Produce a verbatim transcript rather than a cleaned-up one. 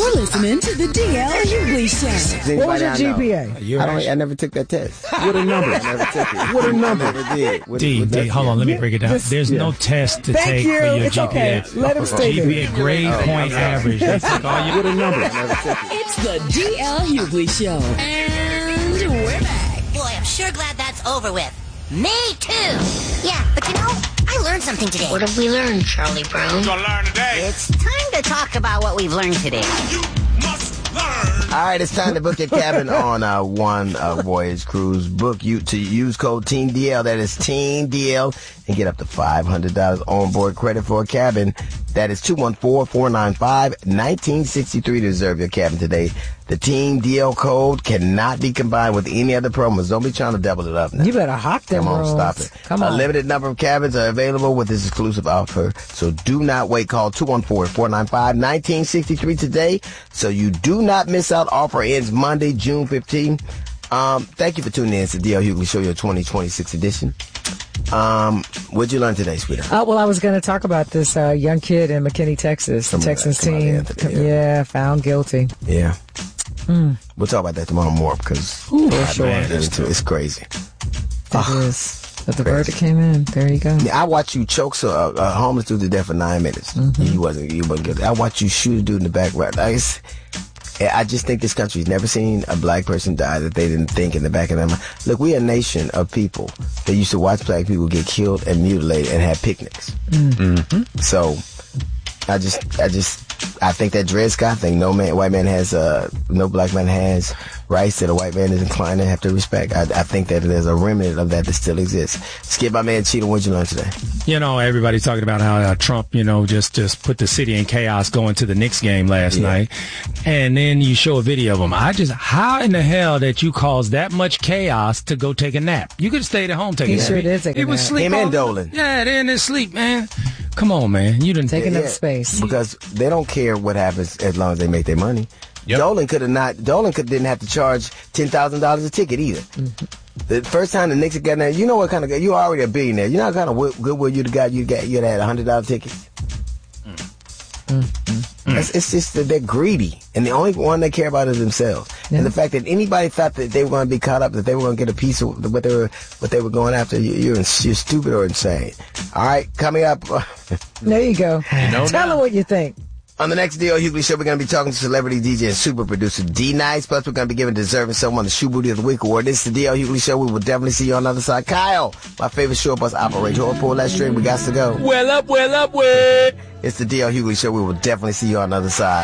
You're listening to the D L Hughley Show. What was your G P A? I, don't, I never took that test. What a number. I never took it. What a number. I never did. What, D, what D, hold on, let me break it down. This- There's yeah. no test to Thank take you. for your It's G P A. okay. Let him take G P A it. grade Oh, point average. They take all your What a number. I never took it. It's the D L Hughley Show. And we're back. Boy, I'm sure glad that's over with. Me too. Yeah, but you know, I learned something today. What have we learned, Charlie Brown? Gonna learn today. It's time to talk about what we've learned today. You must learn. All right, it's time to book your cabin on uh, one uh, Voyage Cruise. Book you to use code Team D L. That is Team D L, and get up to five hundred dollars onboard credit for a cabin. That is two one four, four nine five, one nine six three to reserve your cabin today. The Team D L code cannot be combined with any other promos. Don't be trying to double it up now. You better hawk them Come on, rooms. stop it. Come A on. limited number of cabins are available with this exclusive offer, so do not wait. Call two one four, four nine five, one nine six three today so you do not miss out. Offer ends Monday, June fifteenth. Um, thank you for tuning in to D L Hughley Show, your twenty twenty-six edition. Um, what'd you learn today, sweetheart? Uh, well, I was going to talk about this uh, young kid in McKinney, Texas. The Come on, Texans come on, team, Anthony, yeah. yeah. found guilty. Yeah. We'll talk about that tomorrow more because For sure. it's, it's crazy. That is. But the verdict came in. There you go. Yeah, I watched you choke so, uh, a homeless dude to death for nine minutes. He wasn't. He wasn't guilty. I watched you shoot a dude in the back. Right. I, just- I just think this country's never seen a black person die that they didn't think in the back of their mind. Look, we're a nation of people that used to watch black people get killed and mutilated and have picnics. Mm-hmm. So, I just, I just, I think that Dred Scott thing. No man, white man has, uh, no black man has rights that a white man is inclined to have to respect. I, I think that there's a remnant of that that still exists. Skip, my man, Cheetah, what'd you learn today? You know, everybody's talking about how uh, Trump, you know, just, just put the city in chaos going to the Knicks game last Yeah. night. And then you show a video of him. I just, how in the hell that you caused that much chaos to go take a nap? You could have stayed at home taking He a nap. sure did take a He was nap. sleep Him and all- Dolan. Yeah, they're in their sleep, man. Come on, man. You didn't Taking up Yeah, space. because they don't care what happens as long as they make their money. Dolan could have not. Dolan could didn't have to charge ten thousand dollars a ticket either. Mm-hmm. The first time the Knicks had gotten there, you know what kind of guy? You already a billionaire. You know what kind of wi- goodwill you'd have got. You got you'd have had a hundred dollar tickets. Mm-hmm. It's, it's just that they're greedy, and the only one they care about is themselves. Yeah. And the fact that anybody thought that they were going to be caught up, that they were going to get a piece of what they were what they were going after, you, you're you're stupid or insane. All right, coming up. There you go. Tell them what you think. On the next D L Hughley Show, we're going to be talking to celebrity D J and super producer D-Nice. Plus, we're going to be giving deserving someone the Shoe Booty of the Week award. This is the D L Hughley Show. We will definitely see you on the other side. Kyle, my favorite short bus operator. Hold, pull that string. We got to go. Well up, well up, well. It's the D L Hughley Show. We will definitely see you on the other side.